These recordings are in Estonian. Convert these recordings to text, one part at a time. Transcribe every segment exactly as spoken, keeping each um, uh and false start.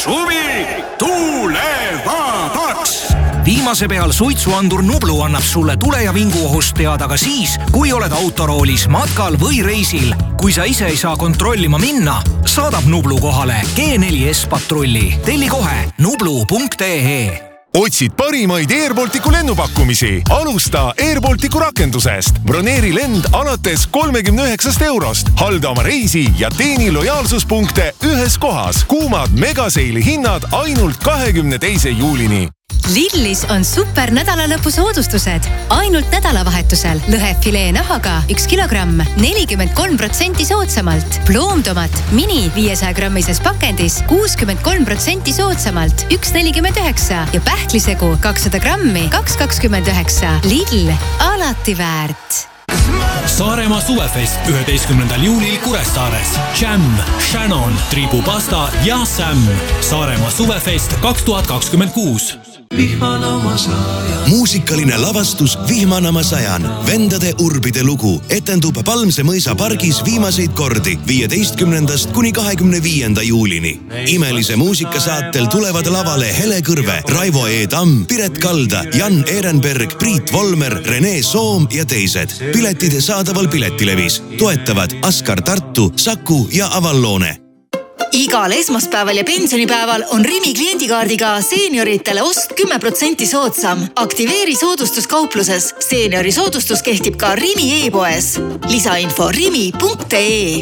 suvi tuulevabaks. Viimase peal suitsuandur Nublu annab sulle tule- ja vinguohust teada ka siis, kui oled autoroolis, matkal või reisil. Kui sa ise ei saa kontrollima minna, saadab Nublu kohale G neli S patrulli. Telli kohe nublu punkt ee. Otsid parimaid Air Balticu lennupakkumisi? Alusta Air Balticu rakendusest. Broneeri lend alates kolmekümne üheksast eurost. Halda oma reisi ja teeni lojaalsuspunkte ühes kohas. Kuumad megaseili hinnad ainult kahekümne teise juulini. Lidlis on super nädalalõpu soodustused. Ainult nädalavahetusel lõhefilee nahaga üks kilogramm nelikümmend kolm protsenti soodsamalt. Ploomtomat mini viiesaja grammises pakendis kuuskümmend kolm protsenti soodsamalt üks nelikümmend üheksa ja pähklisegu kakssada grammi kaks kakskümmend üheksa. Lidl, alati väärt. Saaremaa suvefest üheteistkümnendal juulil Kuressaares. Jam, Shannon, Tribupasta ja Sam. Saaremaa suvefest kaks tuhat kakskümmend kuus. Muusikaline lavastus Vihmanama sajan. Vendade urbide lugu etendub Palmse mõisa pargis viimaseid kordi viieteistkümnendast kuni kahekümne viienda juulini. Imelise muusikasaatel tulevad lavale Hele Kõrve, Raivo E. Tamm, Piret Kalda, Jan Ehrenberg, Priit Volmer, Rene Soom ja teised. Piletid saadaval Piletilevis. Toetavad Askar Tartu, Saku ja Avalloone. Igal esmaspäeval ja pensionipäeval on Rimi kliendikaardiga seenioritele ost kümme protsenti soodsam. Aktiveeri soodustus kaupluses. Seeniori soodustus kehtib ka Rimi e-poes. Lisainfo rimi punkt ee.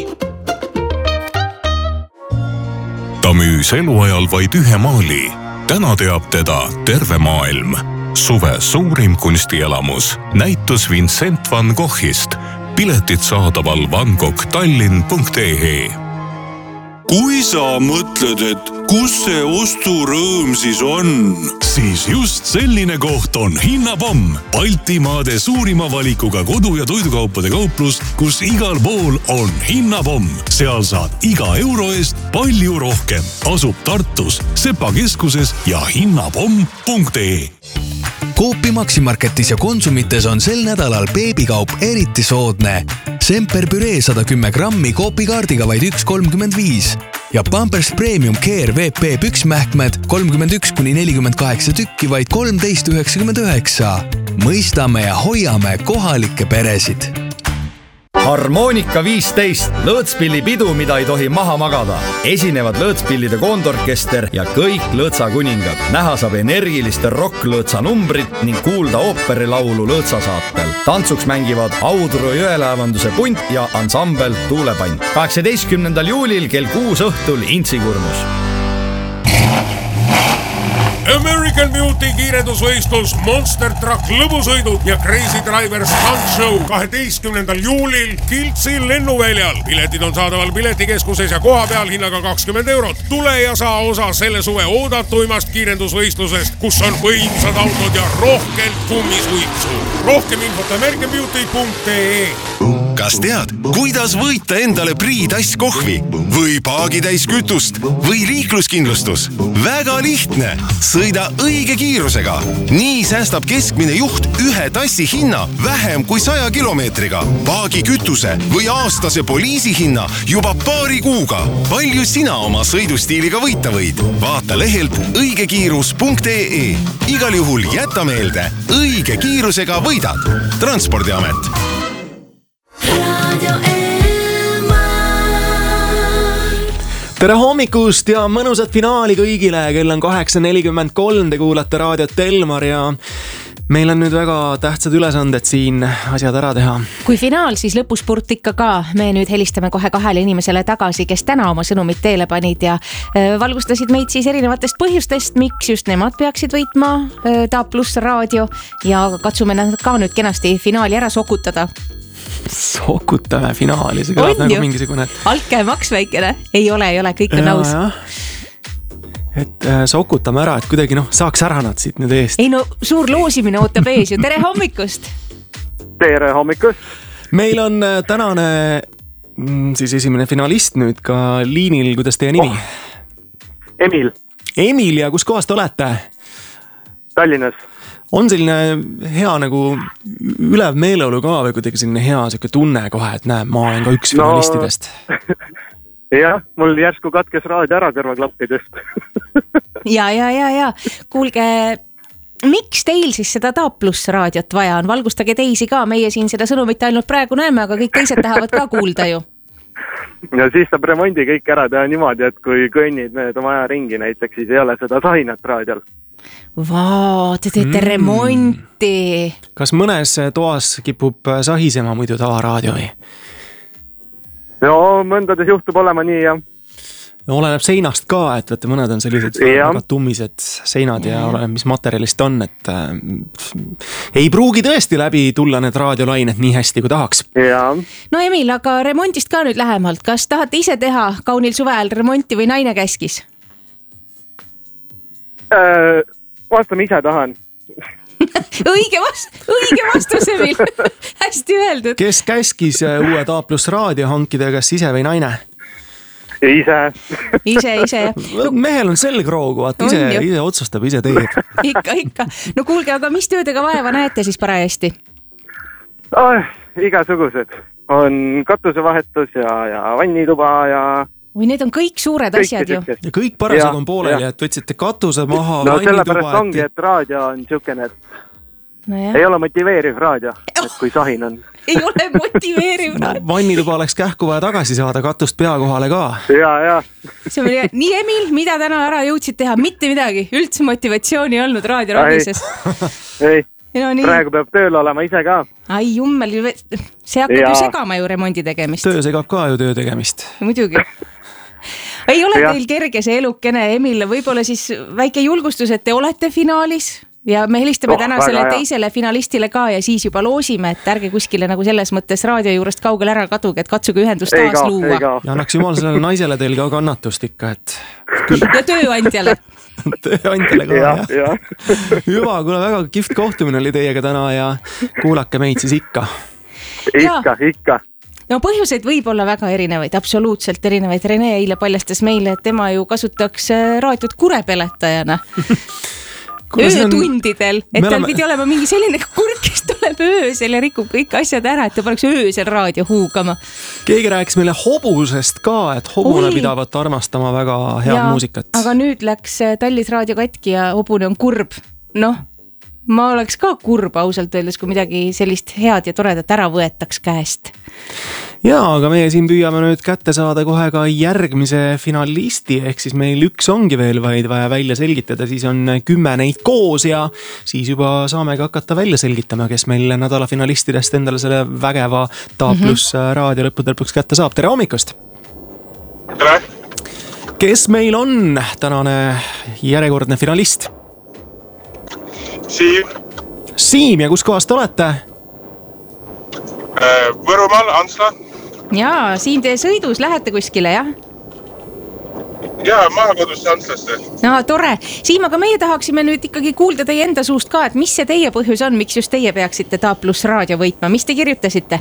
Ta müüs eluajal vaid ühe maali. Täna teab teda terve maailm. Suve suurim kunstielamus. Näitus Vincent van Goghist. Piletid saadaval van gogh tallinn punkt ee. Kui sa mõtled, et kus see osturõõm siis on? Siis just selline koht on Hinnapomm. Baltimaade suurima valikuga kodu- ja toidukaupade kauplus, kus igal pool on Hinnapomm. Seal saad iga euro eest palju rohkem. Asub Tartus, Sepa keskuses ja hinnapomm punkt ee. Coopi Maximarketis ja Konsumites on sel nädalal beebikaup eriti soodne. Semper püree sada kümme grammi Coopi kaardiga vaid üks kolmkümmend viis ja Pampers Premium Care V P püksmähkmed kolmkümmend üks kuni nelikümmend kaheksa tükki vaid kolmteist üheksakümmend üheksa. Mõistame ja hoiame kohalikke peresid. Harmonika viisteist, lõõtspillipidu, mida ei tohi maha magada. Esinevad lõõtspillide koondorkester ja kõik lõõtsakuningad. Näha saab energiliste rock-lõõtsa numbrit ning kuulda ooperilaulu lõõtsasaatel. Tantsuks mängivad Audru jõelaevanduse punt ja ansambel Tuulepann. kaheksateistkümnendal juulil kell kuus õhtul Intsikurnus. American Beauty kiirendusvõistlus, Monster Truck lõbusõidud ja Crazy Driver Stunt Show kaheteistkümnendal juulil Kiltsi lennuväljal. Piletid on saadaval piletikeskuses ja koha peal hinnaga kakskümmend eurot. Tule ja saa osa selle suve oodatuimast kiirendusvõistlusest, kus on võimsad autod ja rohkelt kummisuitsu. Rohkem infot American Beauty punkt ee. Kas tead, kuidas võita endale priitass kohvi või paagitäis kütust või liikluskindlustus? Väga lihtne! Sõida õige kiirusega. Nii säästab keskmine juht ühe tassi hinna vähem kui saja kilomeetriga. Paagi kütuse või aastase poliisi hinna juba paari kuuga. Palju sina oma sõidustiiliga võita võid? Vaata lehelt õigekiirus punkt ee. Igal juhul jäta meelde, õige kiirusega võidad. Transpordiamet. Tere hommikust ja mõnusat finaali kõigile. Kell on kaheksa nelikümmend kolm, te kuulate raadiot Elmar ja meil on nüüd väga tähtsad ülesanded siin asjad ära teha. Kui finaal, siis lõpuspurt ikka ka. Me nüüd helistame kohe kahele inimesele tagasi, kes täna oma sõnumit teele panid ja valgustasid meid siis erinevatest põhjustest, miks just nemad peaksid võitma Ta Pluss raadio ja katsume nad ka nüüd kenasti finaali ära sokutada. Sokutame finaali, see kõlab nagu mingisugune altkäemaks väikene, ei ole, ei ole, kõik on nõus. Et äh, sokutame ära, et kuidagi noh, saaks ära nad siit nüüd eest. Ei no, suur loosimine ootab ees ju, tere hommikust! Tere hommikust! Meil on tänane siis esimene finalist nüüd ka liinil, kuidas teie nimi? Oh, Emil. Emil ja kus kohast olete? Tallinnas. On selline hea nagu ülev meeleolu ka või kuidagi selline hea selline tunne kohe, et näe, ma olen ka üks finalistidest? No, jah, mul järsku katkes raadio ära kõrvaklappidest. ja, ja, ja, ja kuulge, miks teil siis seda Taap pluss raadiot vaja on? Valgustage teisi ka, meie siin seda sõnumit ainult praegu näeme, aga kõik teised tahavad ka kuulda ju. Ja siis saab remondi kõik ära teha niimoodi, et kui kõnnid mööda maja ringi näiteks, siis ei ole seda sahinat raadiol. Vau, te teete mm. remonti. Kas mõnes toas kipub sahisema muidu tavaraadio või? No, mõndades juhtub olema nii, jah. No, oleneb seinast ka, et võtte, mõned on sellised ja. väga tummised seinad ja, ja oleneb, mis materjalist on, et äh, ei pruugi tõesti läbi tulla need raadiolained nii hästi, kui tahaks. Ja. No Emil, aga remondist ka nüüd lähemalt. Kas tahate ise teha kaunil suvel remonti või naine käskis? Äh, vastame ise tahan. õige vast, õige vastus, Emil. Hästi öeldud. Kes käskis uue Taap pluss raadio hankida, kas ise või naine? Ise. ise, ise. No, mehel on selgroogu, vaat ise, ise otsustab, ise teeb. ikka, ikka. No kuulge, aga mis töödega vaeva näete siis parajasti? Oh, igasugused. On katusevahetus ja, ja vannituba ja... Või need on kõik suured kõik asjad ju. Ja kõik parasjagu on pooleli, et võtsite katuse maha, no, vannituba... No sellepärast ongi, et raadio on siukene, et no ei ole motiveeriv raadio, et kui sahin on. Ei ole motiveeriv raadio. No, vannituba oleks kähku vaja tagasi saada katust pea kohale ka. Ja, ja. See oli, nii Emil, mida täna ära jõudsid teha? Mitte midagi, üldse motivatsiooni olnud raadio rabises. Ei, no, praegu peab tööl olema ise ka. Ai jummel, see hakkab ja. ju segama ju remondi tegemist. Töö segab ka ju töö tegemist. Muidugi. Ei ole ja. teil kerge see elukene, Emil, võib-olla siis väike julgustus, et te olete finaalis ja me helistame oh, täna selle hea. teisele finalistile ka ja siis juba loosime, et ärge kuskile nagu selles mõttes raadio juurest kaugel ära kaduge, et katsuge ühendust taas ka, luua. Ja annaks jumal sellele naisele teil ka kannatust ikka, et... ja tööandjale. tööandjale ka, jah. Ja. Juba, kuule väga kihvt kohtumine oli teiega täna ja kuulake meid siis ikka. Ikka, ikka. No põhjuseid võib olla väga erinevaid, absoluutselt erinevaid. Rene eile paljastas meile, et tema ju kasutaks raadiot kurepeletajana. öötundidel, et tal oleme... pidi olema mingi selline kurk, kes tuleb öösel ja rikub kõik asjad ära, et ta paneks öösel raadio huugama. Keegi rääkis meile hobusest ka, et hobune Oi. pidavat armastama väga head ja, muusikat. Aga nüüd läks Tallis raadio katki ja hobune on kurb. Noh, ma oleks ka kurb ausalt öeldes, kui midagi sellist head ja toredat ära võetaks käest. Jaa, aga meie siin püüame nüüd kätte saada kohe ka järgmise finalisti, ehk siis meil üks ongi veel vaid vaja välja selgitada, siis on kümme neid koos ja siis juba saamegi hakata välja selgitama, kes meil nädala finalistidest endale selle vägeva Taap pluss mm-hmm. raadio lõppude lõpuks kätte saab. Tere hommikust! Tere! Kes meil on tänane järjekordne finalist? Siim. Siim ja kus kohast olete? Võrumaal, Ansla. Jaa, Siim, teie sõidus lähete kuskile, jah? Jaa, maakodusse Anslasse. No, tore. Siim, aga meie tahaksime nüüd ikkagi kuulda teie enda suust ka, et mis see teie põhjus on, miks just teie peaksite Taap pluss raadio võitma? Mis te kirjutasite?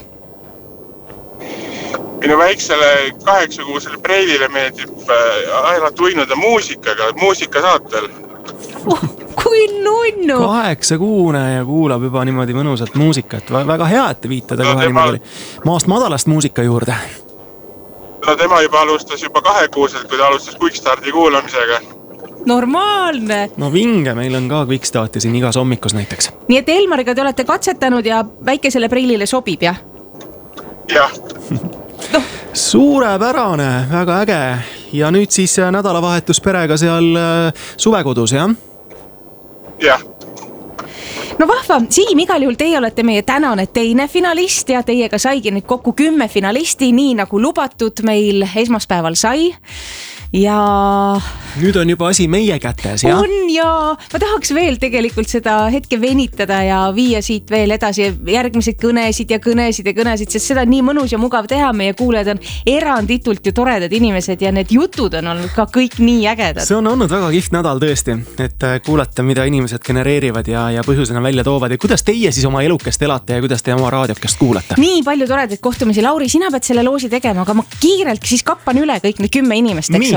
Minu väiksele kaheksakuusele Breilile meeldib aina tuinuda muusikaga, muusikasaatel. Oh, kui nunnu! Kaheksakuune ja kuulab juba niimoodi mõnusat muusikat. Väga hea, et te viitada no, kohe tema... niimoodi maast madalast muusika juurde. No tema juba alustas juba kahekuuselt, kui ta alustas Quickstarti kuulamisega. Normaalne! No vinge, meil on ka Quickstarti siin igas hommikus näiteks. Nii et Elmariga te olete katsetanud ja väikesele Breilile sobib, jah? Jah. No. Suurepärane, väga äge. Ja nüüd siis nädalavahetus perega seal suvekodus, jah? Jah. No vahva, Siim, igal juhul teie olete meie tänane teine finalist ja teiega saigi nüüd kokku kümme finalisti, nii nagu lubatud meil esmaspäeval sai. Ja... Nüüd on juba asi meie kätes, jah? On ja ma tahaks veel tegelikult seda hetke venitada ja viia siit veel edasi järgmised kõnesid ja kõnesid ja kõnesid, sest seda on nii mõnus ja mugav teha. Meie kuulajad on eranditult ju toredad inimesed ja need jutud on olnud ka kõik nii ägedad. See on olnud väga kihvt nädal tõesti, et kuulata, mida inimesed genereerivad ja, ja põhjusena välja toovad ja kuidas teie siis oma elukest elate ja kuidas te oma raadiokest kuulate. Nii palju toredaid kohtumisi. Lauri, sina pead selle loosi tegema, aga ma kiirelt siis kappan üle kõik need kümme inimest, eks ole.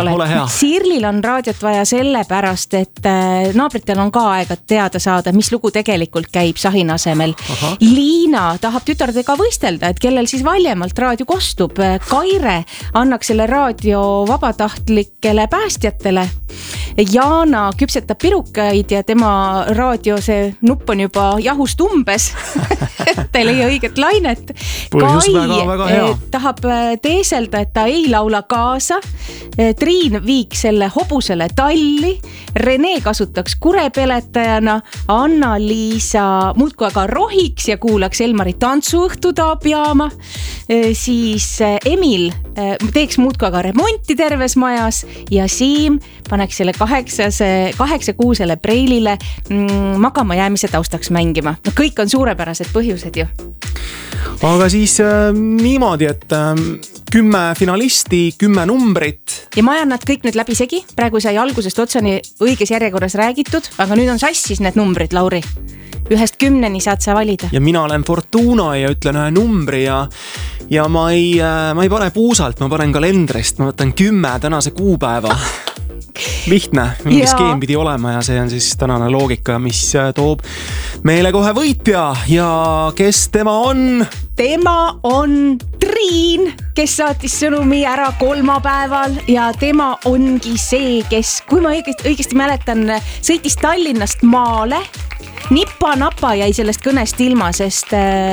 ole. ole hea. Sirlil on raadiot vaja sellepärast, et naabritel on ka aega teada saada, mis lugu tegelikult käib Sahin asemel. Aha. Liina tahab tütardega võistelda, et kellel siis valjemalt raadio kostub. Kaire annaks selle raadio vabatahtlikele päästjatele. Jaana küpsetab pirukaid ja tema raadio see nupp on juba jahust umbes. Ta ei leia õiget lainet. Põhjus Kai väga, väga hea. Tahab teeselda, et ta ei laula kaasa. Triin viiks selle hobusele talli. Rene kasutaks kurepeletajana. Anna-Liisa muudkui aga rohiks ja kuulaks Elmari tantsuõhtu taabjaama. Siis Emil teeks muudkui aga remonti terves majas ja Siim paneks selle kaheksase, kaheksa kuusele preilile mm, magama jäämise taustaks mängima. No kõik on suurepärased põhjused ju. Aga siis äh, niimoodi, et äh, kümme finalisti, kümme numbrit. Ja ma ajan nad kõik nüüd läbi segi. Praegu sai algusest otsani õiges järjekorras räägitud, aga nüüd on sassis need numbrid, Lauri. Ühest kümneni saad sa valida. Ja mina olen Fortuna ja ütlen ühe numbri ja, ja ma, ei, ma ei pane puusalt, ma panen kalendrist, ma võtan kümme tänase kuupäeva. Lihtne, mingi ja. Skeem pidi olema ja see on siis tänane loogika, mis toob meile kohe võitja ja kes tema on? Tema on Triin, kes saatis sõnumi ära kolmapäeval ja tema ongi see, kes, kui ma õigesti, õigesti mäletan, sõitis Tallinnast maale. Nipa-napa jäi sellest kõnest ilma, sest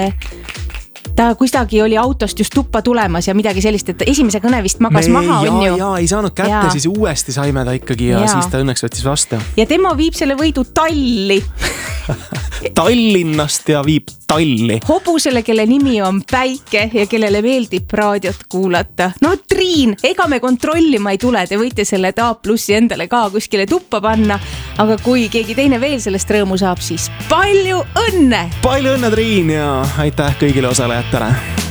ta kuidagi oli autost just tuppa tulemas ja midagi sellist, et esimese kõne vist magas Me, maha, ja, on ju. Ja, ei saanud kätte, ja. Siis uuesti saime ta ikkagi ja, ja siis ta õnneks võttis vastu. Ja tema viib selle võidu Talli. Tallinnast ja viib Talli. Hobusele, kelle nimi on Päike ja kellele meeldib raadiot kuulata. No Triin, ega me kontrollima ei tule, te võite selle A plussi endale ka kuskile tuppa panna, aga kui keegi teine veel sellest rõõmu saab, siis palju õnne! Palju õnne, Triin, ja aitäh kõigile osalejatele!